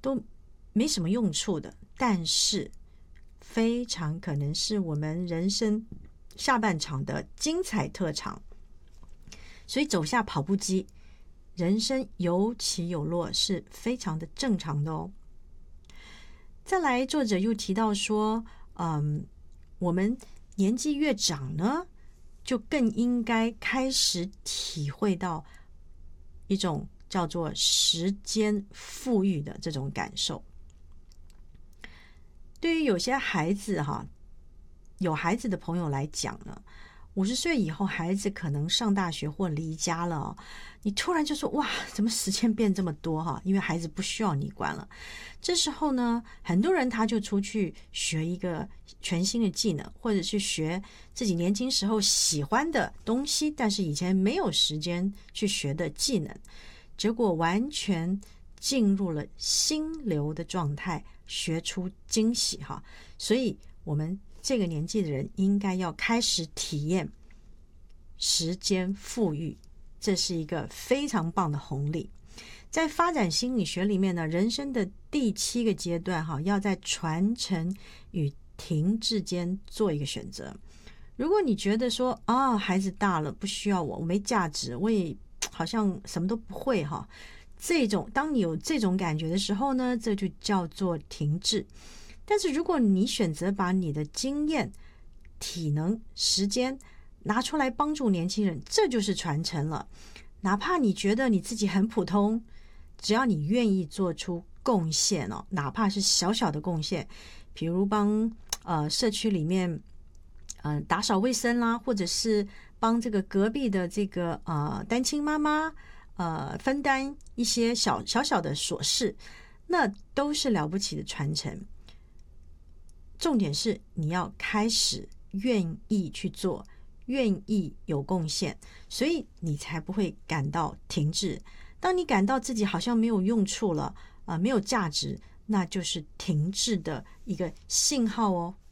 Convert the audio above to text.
都没什么用处的，但是非常可能是我们人生下半场的精彩特长。所以走下跑步机，人生有起有落是非常的正常的哦。再来，作者又提到说，我们年纪越长呢，就更应该开始体会到一种叫做时间富裕的这种感受。对于有些孩子有孩子的朋友来讲呢，50岁以后孩子可能上大学或离家了，你突然就说哇，怎么时间变这么多因为孩子不需要你管了。这时候呢，很多人他就出去学一个全新的技能，或者去学自己年轻时候喜欢的东西，但是以前没有时间去学的技能，结果完全进入了心流的状态，学出惊喜所以我们这个年纪的人应该要开始体验时间富裕，这是一个非常棒的红利。在发展心理学里面呢，人生的第7个阶段要在传承与停滞间做一个选择。如果你觉得说孩子大了不需要我没价值，我也好像什么都不会当你有这种感觉的时候呢，这就叫做停滞。但是如果你选择把你的经验、体能、时间拿出来帮助年轻人，这就是传承了。哪怕你觉得你自己很普通，只要你愿意做出贡献哪怕是小小的贡献，比如帮社区里面打扫卫生啦，或者是帮这个隔壁的这个单亲妈妈分担一些小的琐事，那都是了不起的传承。重点是你要开始愿意去做，愿意有贡献，所以你才不会感到停滞。当你感到自己好像没有用处了没有价值，那就是停滞的一个信号哦。